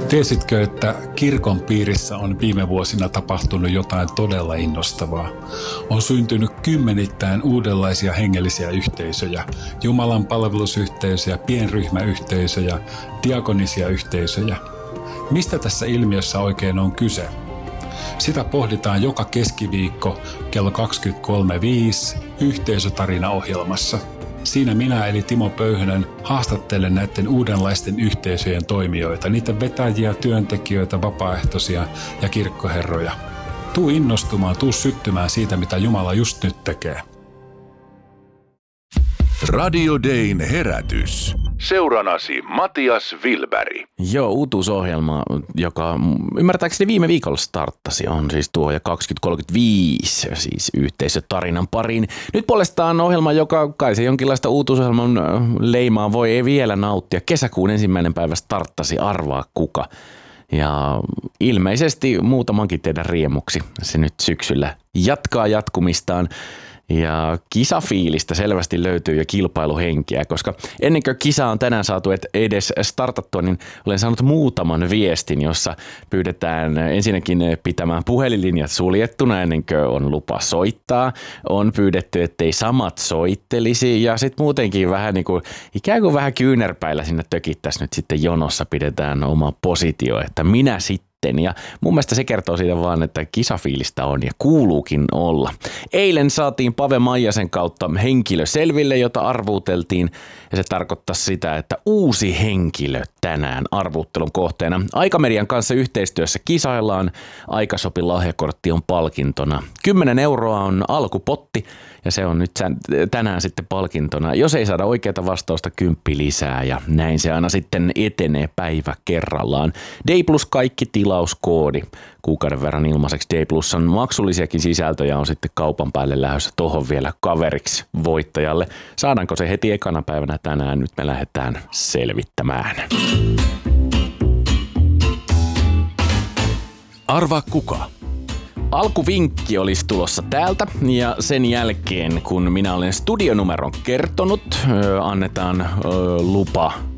Tiesitkö, että kirkon piirissä on viime vuosina tapahtunut jotain todella innostavaa? On syntynyt kymmenittäin uudenlaisia hengellisiä yhteisöjä, Jumalan palvelusyhteisöjä, pienryhmäyhteisöjä, diakonisia yhteisöjä. Mistä tässä ilmiössä oikein on kyse? Sitä pohditaan joka keskiviikko kello 23.5 Yhteisötarina-ohjelmassa. Siinä minä eli Timo Pöyhönen haastattelen näiden uudenlaisten yhteisöjen toimijoita, niiden vetäjiä, työntekijöitä, vapaaehtoisia ja kirkkoherroja. Tuu innostumaan, tuu syttymään siitä, mitä Jumala just nyt tekee. Radio Dayn herätys. Seuranasi Matias Wilberg. Joo, uutuusohjelma, joka ymmärtääkseni viime viikolla starttasi, on siis tuo ja 2035, siis yhteisötarinan pariin. Nyt puolestaan ohjelma, joka kai se jonkinlaista uutuusohjelman leimaa ei vielä nauttia. Kesäkuun 1. päivä starttasi, arvaa kuka. Ja ilmeisesti muutamankin teidän riemuksi se nyt syksyllä jatkaa jatkumistaan. Ja kisafiilistä selvästi löytyy jo kilpailuhenkiä, koska ennen kuin kisa on tänään saatu edes startattua, niin olen saanut muutaman viestin, jossa pyydetään ensinnäkin pitämään puhelinlinjat suljettuna ennen kuin on lupa soittaa. On pyydetty, ettei samat soittelisi ja sitten muutenkin vähän niin kuin ikään kuin vähän kyynärpäillä sinne tökittäisiin nyt sitten jonossa, pidetään oma positio, että minä sitten. Ja mun mielestä se kertoo siitä vaan, että kisafiilistä on ja kuuluukin olla. Eilen saatiin Pave Maijasen kautta henkilö selville, jota arvuuteltiin. Ja se tarkoittaa sitä, että uusi henkilö tänään arvuuttelun kohteena. Aikamedian kanssa yhteistyössä kisaillaan. Aikasopi lahjakortti on palkintona. 10 euroa on alkupotti. Ja se on nyt tänään sitten palkintona. Jos ei saada oikeaa vastausta, 10 lisää ja näin se aina sitten etenee päivä kerrallaan. D Plus kaikki tilauskoodi. Kuukauden verran ilmaiseksi D Plusan maksullisiakin sisältöjä on sitten kaupan päälle lähdössä tohon vielä kaveriksi voittajalle. Saadaanko se heti ekana päivänä tänään? Nyt me lähdetään selvittämään. Arvaa kuka? Alkuvinkki olisi tulossa täältä ja sen jälkeen, kun minä olen studionumeron kertonut, annetaan lupa